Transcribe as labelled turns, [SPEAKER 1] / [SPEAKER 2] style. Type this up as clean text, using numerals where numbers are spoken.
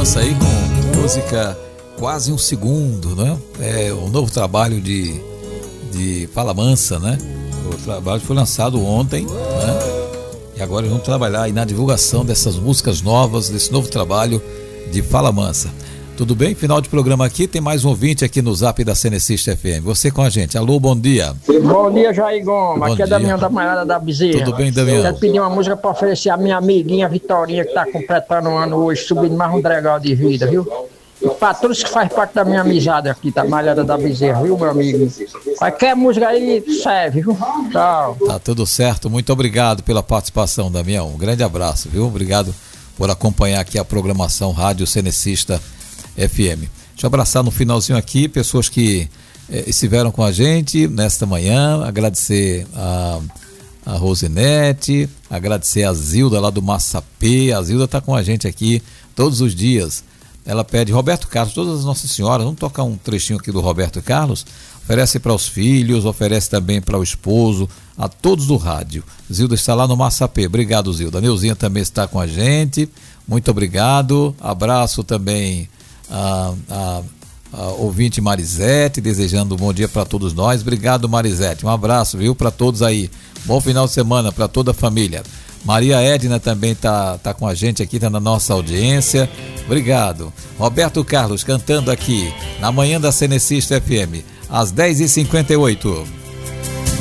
[SPEAKER 1] Mansa aí com música Quase um Segundo, né? É o novo trabalho de Fala Mansa, né? O trabalho foi lançado ontem, né? E agora vamos trabalhar aí na divulgação dessas músicas novas, desse novo trabalho de Fala Mansa. Tudo bem? Final de programa aqui, tem mais um ouvinte aqui no Zap da Cenecista FM. Você com a gente. Alô, bom dia.
[SPEAKER 2] Bom dia, Jair Gomes. Aqui é Damião da Malhada da Bezerra.
[SPEAKER 1] Tudo bem, Damião?
[SPEAKER 2] Quero pedir uma música para oferecer a minha amiguinha Vitorinha, que está completando um ano hoje, subindo mais um degrau de vida, viu? E para todos que fazem parte da minha amizade aqui, da Malhada da Bezerra, viu, meu amigo? Qualquer música aí serve, viu? Tchau.
[SPEAKER 1] Tá tudo certo. Muito obrigado pela participação, Damião. Um grande abraço, viu? Obrigado por acompanhar aqui a programação Rádio Cenecista FM. Deixa eu abraçar no finalzinho aqui pessoas que estiveram com a gente nesta manhã, agradecer a Rosinete, agradecer a Zilda lá do Massapê. A Zilda está com a gente aqui todos os dias. Ela pede Roberto Carlos, todas as Nossas Senhoras, vamos tocar um trechinho aqui do Roberto Carlos, oferece para os filhos, oferece também para o esposo, a todos do rádio. Zilda está lá no Massapê, obrigado, Zilda. Neuzinha também está com a gente, muito obrigado. Abraço também a ouvinte Marisete, desejando um bom dia para todos nós. Obrigado, Marisete, um abraço, viu, para todos aí. Bom final de semana para toda a família. Maria Edna também tá com a gente aqui, tá na nossa audiência. Obrigado. Roberto Carlos cantando aqui na manhã da Cenecista FM, às 10h58.